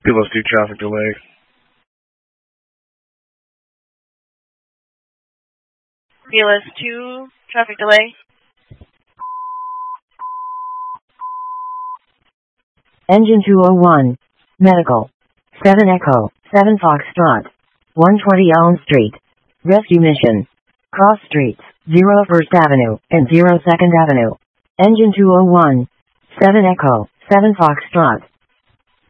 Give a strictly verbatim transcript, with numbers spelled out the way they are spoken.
Let's do traffic delay. B L S two, traffic delay. Engine two oh one. Medical. seven Echo, seven Foxtrot. one twenty Elm Street. Rescue mission. Cross streets, zero First Avenue and zero Second Avenue. Engine two oh one. seven Echo, seven Foxtrot.